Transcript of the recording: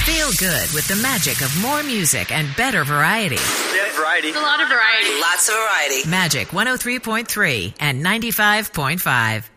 Feel good with the magic of more music and better variety. We have variety. A lot of variety. Lots of variety. Magic 103.3 and 95.5.